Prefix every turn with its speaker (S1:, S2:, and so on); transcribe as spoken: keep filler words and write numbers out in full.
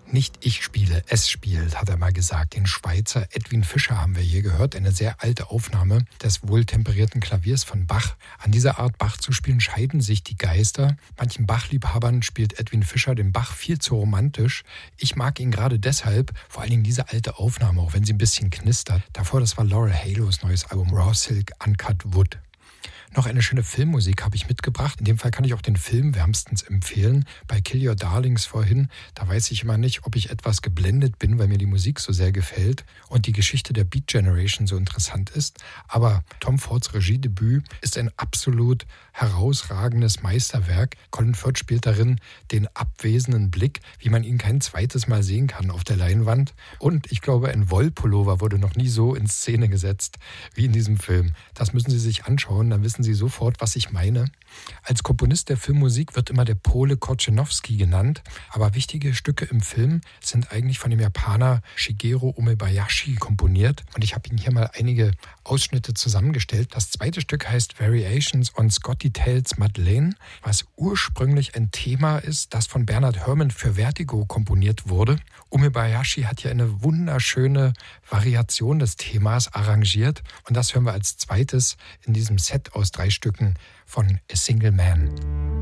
S1: Nicht ich spiele, es spielt, hat er mal gesagt. Den Schweizer Edwin Fischer haben wir hier gehört. Eine sehr alte Aufnahme des wohltemperierten Klaviers von Bach. An dieser Art Bach zu spielen scheiden sich die Geister. Manchen Bach-Liebhabern spielt Edwin Fischer den Bach viel zu romantisch. Ich mag ihn gerade deshalb, vor allen Dingen diese alte Aufnahme, auch wenn sie ein bisschen knistert. Davor, das war Laurel Halos neues Album Raw Silk Uncut Wood. Noch eine schöne Filmmusik habe ich mitgebracht. In dem Fall kann ich auch den Film wärmstens empfehlen. Bei Kill Your Darlings vorhin, da weiß ich immer nicht, ob ich etwas geblendet bin, weil mir die Musik so sehr gefällt und die Geschichte der Beat Generation so interessant ist. Aber Tom Fords Regiedebüt ist ein absolut herausragendes Meisterwerk. Colin Firth spielt darin den abwesenden Blick, wie man ihn kein zweites Mal sehen kann auf der Leinwand. Und ich glaube, ein Wollpullover wurde noch nie so in Szene gesetzt wie in diesem Film. Das müssen Sie sich anschauen, dann wissen Sie sofort, was ich meine. Als Komponist der Filmmusik wird immer der Pole Korczenowski genannt, aber wichtige Stücke im Film sind eigentlich von dem Japaner Shigeru Umebayashi komponiert und ich habe Ihnen hier mal einige Ausschnitte zusammengestellt. Das zweite Stück heißt Variations on Scotty Tells Madeleine, was ursprünglich ein Thema ist, das von Bernard Herrmann für Vertigo komponiert wurde. Umebayashi hat hier eine wunderschöne Variation des Themas arrangiert und das hören wir als zweites in diesem Set aus drei Stücken von A Single Man.